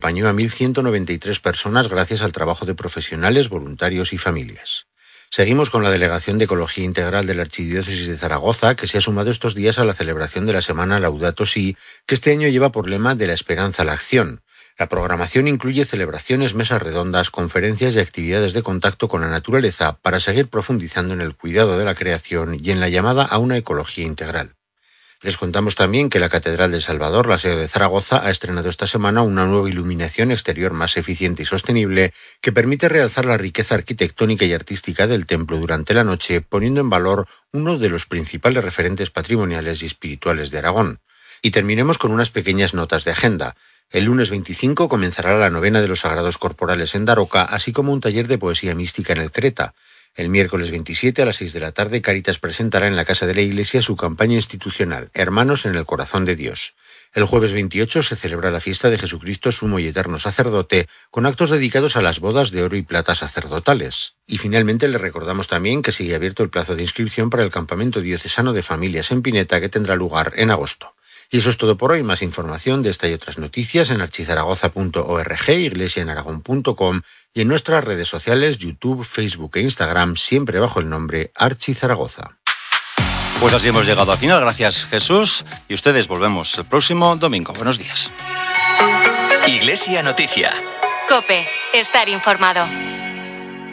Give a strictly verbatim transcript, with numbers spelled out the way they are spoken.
acompañó a mil ciento noventa y tres personas gracias al trabajo de profesionales, voluntarios y familias. Seguimos con la Delegación de Ecología Integral de la Archidiócesis de Zaragoza, que se ha sumado estos días a la celebración de la Semana Laudato Si, que este año lleva por lema de la esperanza a la acción. La programación incluye celebraciones, mesas redondas, conferencias y actividades de contacto con la naturaleza para seguir profundizando en el cuidado de la creación y en la llamada a una ecología integral. Les contamos también que la Catedral del Salvador, la sede de Zaragoza, ha estrenado esta semana una nueva iluminación exterior más eficiente y sostenible que permite realzar la riqueza arquitectónica y artística del templo durante la noche, poniendo en valor uno de los principales referentes patrimoniales y espirituales de Aragón. Y terminemos con unas pequeñas notas de agenda. El lunes veinticinco comenzará la novena de los Sagrados Corporales en Daroca, así como un taller de poesía mística en el Creta. El miércoles veintisiete a las seis de la tarde, Cáritas presentará en la Casa de la Iglesia su campaña institucional, Hermanos en el Corazón de Dios. El jueves veintiocho se celebra la fiesta de Jesucristo Sumo y Eterno Sacerdote, con actos dedicados a las bodas de oro y plata sacerdotales. Y finalmente les recordamos también que sigue abierto el plazo de inscripción para el Campamento Diocesano de Familias en Pineta, que tendrá lugar en agosto. Y eso es todo por hoy. Más información de esta y otras noticias en archizaragoza punto org, iglesiaenaragón punto com y en nuestras redes sociales, YouTube, Facebook e Instagram, siempre bajo el nombre Archizaragoza. Pues así hemos llegado al final. Gracias, Jesús. Y ustedes volvemos el próximo domingo. Buenos días. Iglesia Noticia. COPE. Estar informado.